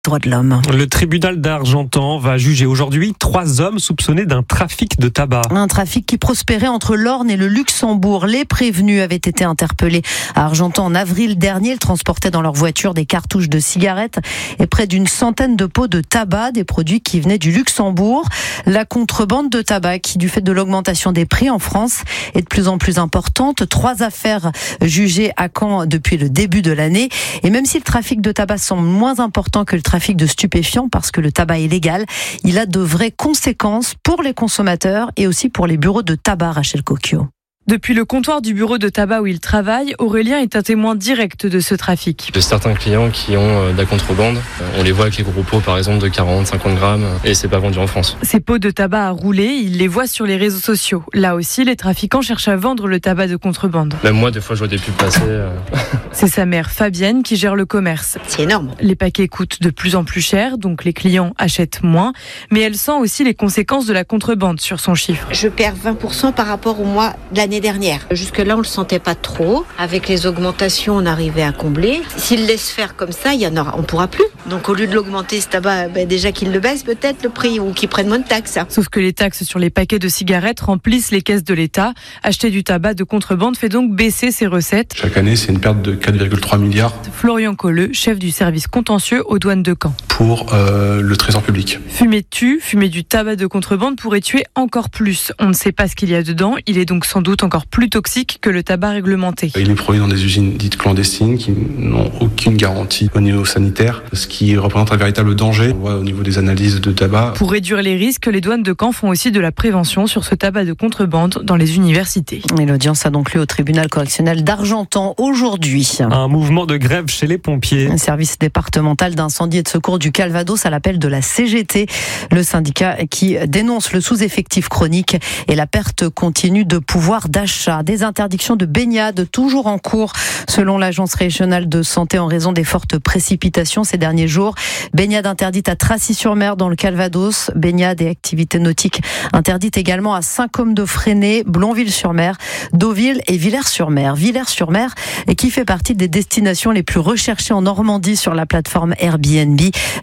droits de l'homme. Le tribunal d'Argentan va juger aujourd'hui 3 hommes soupçonnés d'un trafic de tabac. Un trafic qui prospérait entre l'Orne et le Luxembourg. Les prévenus avaient été interpellés à Argentan en avril dernier. Ils transportaient dans leur voiture des cartouches de cigarettes et près d'une centaine de pots de tabac, des produits qui venaient du Luxembourg. La contrebande de tabac qui, du fait de l'augmentation des prix en France, est de plus en plus importante. 3 affaires jugées à Caen depuis le début de l'année. Et même si le trafic de tabac semble moins important que le trafic de stupéfiants, parce que le tabac est légal, il a de vraies conséquences pour les consommateurs et aussi pour les bureaux de tabac, Rachel Cocchio. Depuis le comptoir du bureau de tabac où il travaille, Aurélien est un témoin direct de ce trafic. J'ai certains clients qui ont de la contrebande. On les voit avec les gros pots par exemple de 40, 50 grammes et c'est pas vendu en France. Ces pots de tabac à rouler, il les voit sur les réseaux sociaux. Là aussi, les trafiquants cherchent à vendre le tabac de contrebande. Même moi, des fois, je vois des pubs passer. C'est sa mère Fabienne qui gère le commerce. C'est énorme. Les paquets coûtent de plus en plus cher, donc les clients achètent moins. Mais elle sent aussi les conséquences de la contrebande sur son chiffre. Je perds 20% par rapport au mois de l'année dernière. Jusque-là, on ne le sentait pas trop. Avec les augmentations, on arrivait à combler. S'il laisse faire comme ça, on ne pourra plus. Donc au lieu de l'augmenter, ce tabac, déjà qu'il le baisse peut-être le prix ou qu'il prenne moins de taxes. Sauf que les taxes sur les paquets de cigarettes remplissent les caisses de l'État. Acheter du tabac de contrebande fait donc baisser ses recettes. Chaque année, c'est une perte de 4,3 milliards. Florian Colleux, chef du service contentieux aux douanes de Caen. Pour le trésor public. Fumer tue, fumer du tabac de contrebande pourrait tuer encore plus. On ne sait pas ce qu'il y a dedans, il est donc sans doute encore plus toxique que le tabac réglementé. Il est produit dans des usines dites clandestines qui n'ont aucune garantie au niveau sanitaire, ce qui représente un véritable danger. On voit au niveau des analyses de tabac. Pour réduire les risques, les douanes de Caen font aussi de la prévention sur ce tabac de contrebande dans les universités. Et l'audience a donc lieu au tribunal correctionnel d'Argentan aujourd'hui. Un mouvement de grève chez les pompiers. Un service départemental d'incendie et de secours du Calvados à l'appel de la CGT, le syndicat qui dénonce le sous-effectif chronique et la perte continue de pouvoir d'achat. Des interdictions de baignade toujours en cours selon l'agence régionale de santé en raison des fortes précipitations ces derniers jours. Baignade interdite à Tracy-sur-Mer dans le Calvados, baignade et activités nautiques interdites également à Saint-Côme-de-Fresnay, Blonville-sur-Mer, Deauville et Villers-sur-Mer. Villers-sur-Mer qui fait partie des destinations les plus recherchées en Normandie sur la plateforme Airbnb.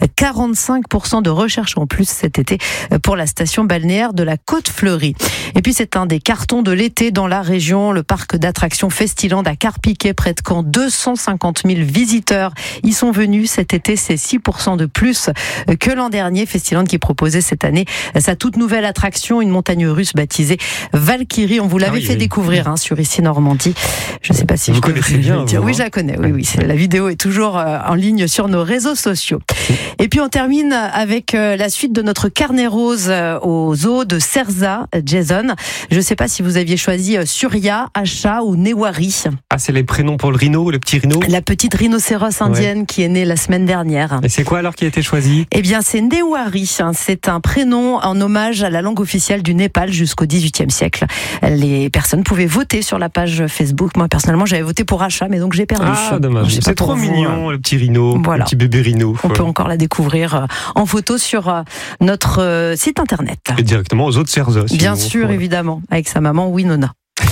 45% de recherche en plus cet été pour la station balnéaire de la Côte-Fleurie. Et puis c'est un des cartons de l'été dans la région, le parc d'attractions Festiland à Carpiquet près de Caen. 250 000 visiteurs y sont venus cet été, c'est 6% de plus que l'an dernier. Festiland qui proposait cette année sa toute nouvelle attraction, une montagne russe baptisée Valkyrie. On vous l'avait fait découvrir sur Ici Normandie. Je ne sais pas si vous connaissez bien. Oui, je la connais. Oui, la vidéo est toujours en ligne sur nos réseaux sociaux. Et puis on termine avec la suite de notre carnet rose au zoo de Cerza, Jason. Je ne sais pas si vous aviez choisi Surya, Asha ou Newari. Ah, c'est les prénoms pour le rhino, le petit rhino. La petite rhinocéros indienne qui est née la semaine dernière. Et c'est quoi alors qui a été choisi ? Eh bien, c'est Newari. C'est un prénom en hommage à la langue officielle du Népal jusqu'au XVIIIe siècle. Les personnes pouvaient voter sur la page Facebook. Moi, personnellement, j'avais voté pour Asha, mais donc j'ai perdu. Ah, dommage. C'est trop mignon, le petit rhino, voilà. Le petit bébé rhino. On peut encore la découvrir en photo sur notre site internet. Et directement aux autres Cerza. Bien sûr, évidemment, avec sa maman Winona.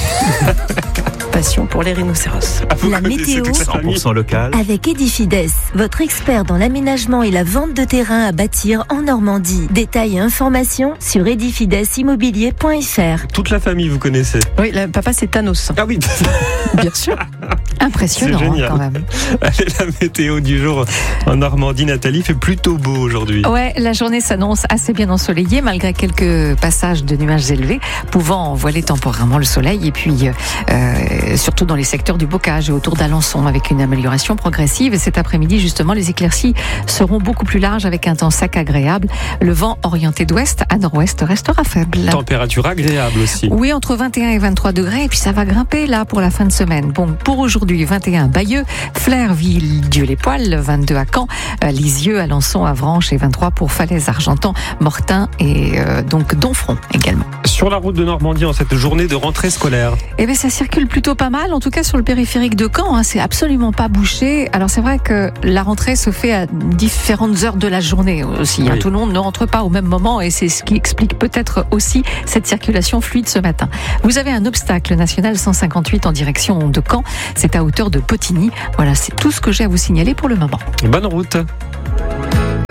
Passion pour les rhinocéros. La météo 100% local avec Edifides, votre expert dans l'aménagement et la vente de terrain à bâtir en Normandie. Détails et informations sur edifidesimmobilier.fr. Toute la famille, vous connaissez. Oui, papa c'est Thanos. Ah oui. Bien sûr. Impressionnant quand même. Allez, la météo du jour en Normandie, Nathalie, fait plutôt beau aujourd'hui. Ouais, la journée s'annonce assez bien ensoleillée malgré quelques passages de nuages élevés pouvant voiler temporairement le soleil et puis surtout dans les secteurs du Bocage et autour d'Alençon avec une amélioration progressive. Et cet après-midi, justement, les éclaircies seront beaucoup plus larges avec un temps sec agréable. Le vent orienté d'ouest à nord-ouest restera faible. Température agréable aussi. Oui, entre 21 et 23 degrés et puis ça va grimper là pour la fin de semaine. Bon, pour aujourd'hui, 21 à Bayeux, Flers, Dieu-les-Poils, 22 à Caen, Lisieux, Alençon, Avranches et 23 pour Falaise, Argentan, Mortain et donc Donfront également. Sur la route de Normandie en cette journée de rentrée scolaire. Eh bien, ça circule plutôt pas mal, en tout cas sur le périphérique de Caen, c'est absolument pas bouché. Alors c'est vrai que la rentrée se fait à différentes heures de la journée aussi. Oui. Tout le monde ne rentre pas au même moment et c'est ce qui explique peut-être aussi cette circulation fluide ce matin. Vous avez un obstacle national 158 en direction de Caen, c'est à hauteur de Potigny. Voilà, c'est tout ce que j'ai à vous signaler pour le moment. Bonne route.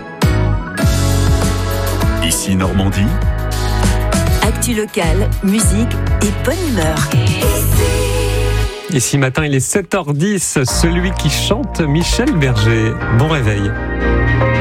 Ici Normandie. Actu locale, musique et bonne humeur. Et ce matin, il est 7h10, celui qui chante, Michel Berger. Bon réveil.